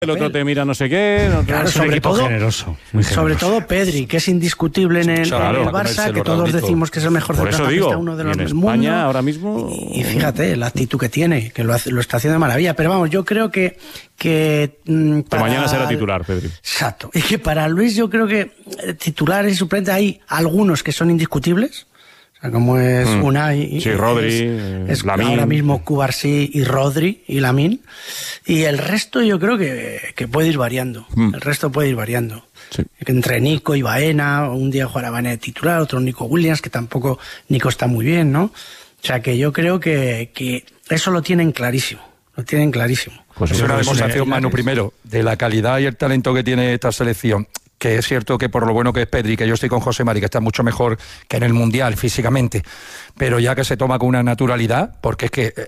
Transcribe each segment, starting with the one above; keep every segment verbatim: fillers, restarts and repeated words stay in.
el otro te mira no sé qué. No, claro, es un sobre equipo todo, generoso, muy generoso. Sobre todo Pedri, que es indiscutible en el, claro, en el Barça, que todos decimos que es el mejor centrocampista, uno de los del mundo. España ahora mismo. Y, y fíjate la actitud que tiene, que lo, hace, lo está haciendo de maravilla. Pero vamos, yo creo que que, mmm, para... que mañana será titular, Pedri. Exacto. Y que para Luis yo creo que titulares y suplentes hay algunos que son indiscutibles. Como es mm. Unai, sí, Rodri, es, es ahora mismo Cubarsí y Rodri y Lamine, y el resto yo creo que, que puede ir variando, mm. el resto puede ir variando. Sí. Entre Nico y Baena, un día jugará Baena de titular, otro Nico Williams, que tampoco Nico está muy bien, ¿no? O sea que yo creo que, que eso lo tienen clarísimo, lo tienen clarísimo. Pues es una demostración, Manu, primero, de la calidad y el talento que tiene esta selección. Que es cierto que por lo bueno que es Pedri, que yo estoy con José Mari, que está mucho mejor que en el Mundial físicamente, pero ya que se toma con una naturalidad, porque es que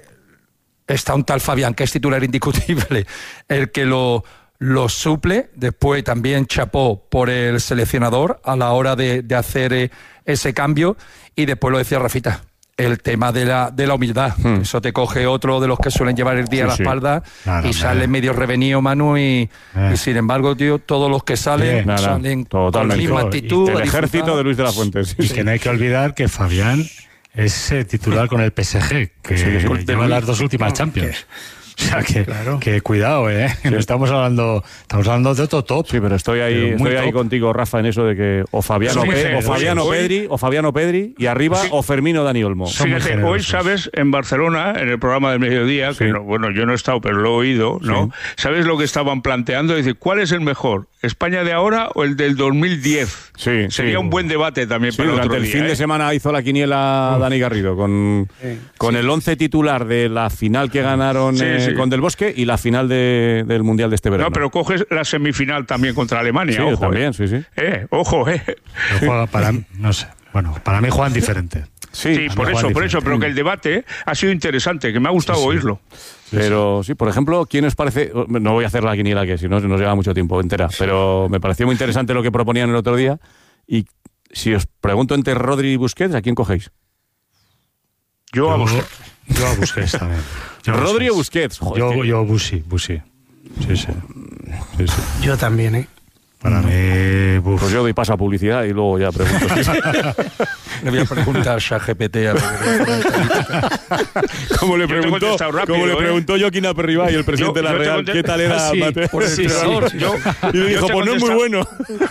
está un tal Fabián, que es titular indiscutible, el que lo, lo suple, después también chapó por el seleccionador a la hora de, de hacer ese cambio, y después lo decía Rafita, el tema de la, de la humildad. Hmm. Eso te coge otro de los que suelen llevar el día sí, a la espalda sí. Nada, y sale nada. medio revenido, Manu, y, eh. y sin embargo, tío, todos los que salen eh, salen totalmente. con la misma actitud. El ejército de Luis de la Fuente. Sí, y sí. que no hay que olvidar que Fabián es eh, titular con el P S G, que sí, sí, lleva las dos últimas Champions. O sea, que, claro. que cuidado, ¿eh? Sí. No estamos hablando estamos hablando de otro top. Sí, pero estoy ahí pero estoy ahí contigo, Rafa, en eso de que o Fabiano, sí, Pe- o Fabiano Pedri, o Fabiano Pedri, y arriba sí. o Fermino Dani Olmo. Fíjate, hoy, sabes, en Barcelona, en el programa del mediodía, que sí. no, bueno, yo no he estado, pero lo he oído, ¿no? Sí. ¿Sabes lo que estaban planteando? Dice, ¿cuál es el mejor? ¿España de ahora o el del dos mil diez? Sí, Sería sí. un buen debate también sí, para durante otro el día, fin ¿eh? de semana hizo la quiniela Dani Garrido con, sí. con sí. el once titular de la final que ganaron sí, eh, sí. con Del Bosque y la final de, del Mundial de este verano. No, pero coges la semifinal también contra Alemania. Sí, ojo, también, eh. sí, sí. Eh, ojo, eh. Pero juega para, no sé, bueno, para mí juegan diferente. Sí, sí por eso, por eso, pero que el debate ha sido interesante, que me ha gustado sí, sí. oírlo. Pero sí, por ejemplo, ¿quién os parece? No voy a hacer la quiniela, que si no nos lleva mucho tiempo entera, pero me pareció muy interesante lo que proponían el otro día. Y si os pregunto entre Rodri y Busquets, ¿a quién cogéis? Yo, yo a Busquets. Yo a Busquets también. Yo Rodri o Busquets. Joder, yo, yo Busi, Busi. Sí, sí. sí, sí. Yo también, ¿eh? Para no. mí... Buf. Pues yo doy paso a publicidad y luego ya pregunto. Le voy a preguntar a ChatGPT a Como le preguntó, rápido, como le preguntó ¿eh? Joaquín Aperribay, el presidente yo, de la Real, ¿qué tal era sí, Mateo? Por el sí, sí, yo, y le dijo, pues no es muy bueno.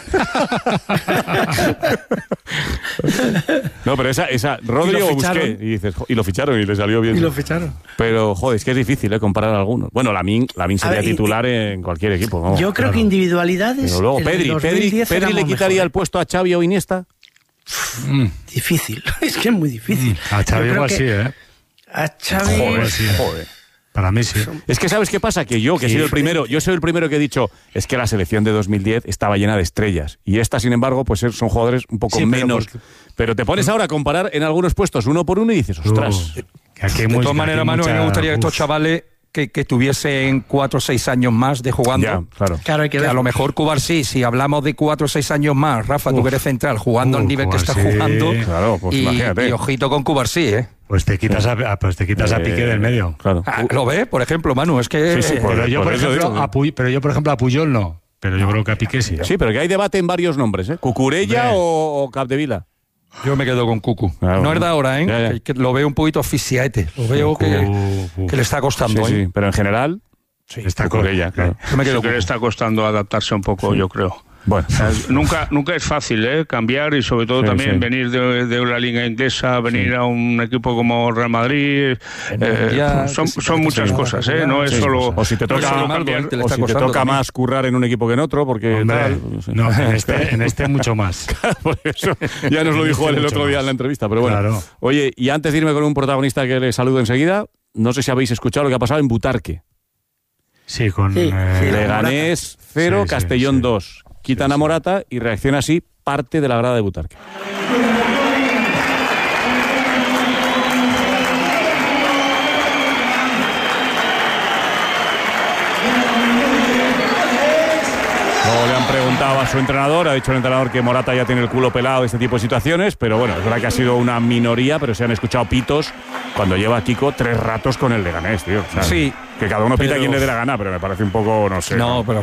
No, pero esa, esa Rodri o Busquets. Y dices, y lo ficharon y le salió bien. Y lo ficharon. Pero, joder, es que es difícil, ¿eh? Comparar a algunos. Bueno, Lamine, Lamine sería ver, titular y, en cualquier equipo. Vamos, yo creo claro. que individualidades. Pero luego, Pedri, Pedri, Pedri le quitaría mejor. el puesto a Xavi o Iniesta. Mm. Difícil, es que es muy difícil. Mm. A Xavi igual sí, ¿eh? A Xavi... Joder, sí. Joder. Para mí sí. Es que ¿sabes qué pasa? Que yo, que sí. soy el primero, yo soy el primero que he dicho, es que la selección de dos mil diez estaba llena de estrellas. Y esta, sin embargo, pues son jugadores un poco sí, menos. Pero, porque... pero te pones ahora a comparar en algunos puestos uno por uno y dices, ostras. Uh, que aquí de muy, todas maneras, Manu, mucha... me gustaría que estos chavales que, que tuviesen cuatro o seis años más de jugando. Ya, claro. claro hay que, que ver. A lo mejor Cubarsí, si hablamos de cuatro o seis años más, Rafa, Uf. tú que eres central, jugando uh, al nivel Cubarsí. que está jugando. Claro, pues y, imagínate. Y ojito con Cubarsí, ¿eh? Pues te quitas, a, pues te quitas eh, a Piqué del medio. Claro. Ah, ¿Lo ves? Por ejemplo, Manu, es que... Sí, sí, por, pero, yo, por ejemplo, digo, a Puy, pero yo, por ejemplo, a Puyol no. Pero yo creo que a Piqué sí. Sí, pero que hay debate en varios nombres, ¿eh? ¿Cucurella o, o Capdevila? Yo me quedo con Cucu. Claro. No es de ahora, ¿eh? Ya, ya. Que lo veo un poquito asfixiaete. Lo veo que, uh, que le está costando. Sí, ¿eh? sí, pero en general... Sí, está Cucurella, claro. Yo me quedo sí que le está costando adaptarse un poco, sí. yo creo. Bueno, o sea, nunca, nunca es fácil ¿eh? cambiar y sobre todo sí, también sí. venir de, de una liga inglesa, venir sí. a un equipo como Real Madrid. Eh, ya, son son sí, muchas sí, cosas, ¿eh? no es sí, solo. O si te toca, no cambiar, te o si te toca más currar en un equipo que en otro, porque. Hombre, tal, no, sé. no, en este, en este mucho más. Por eso ya nos lo dijo él el otro día en la entrevista, pero bueno. Claro. Oye, y antes de irme con un protagonista que le saludo enseguida, no sé si habéis escuchado lo que ha pasado en Butarque. Sí, con. Sí, eh, sí, Leganés cero, sí, Castellón sí, dos. Sí. Quitan sí, a Morata y reacciona así parte de la grada de Butarque. Luego le han preguntado a su entrenador, ha dicho el entrenador que Morata ya tiene el culo pelado de este tipo de situaciones, pero bueno, es verdad que ha sido una minoría, pero se han escuchado pitos cuando lleva Kiko tres ratos con el Leganés, tío. O sea, sí. Que cada uno pita pero... quien le dé la gana, pero me parece un poco, no sé. No, ¿no? pero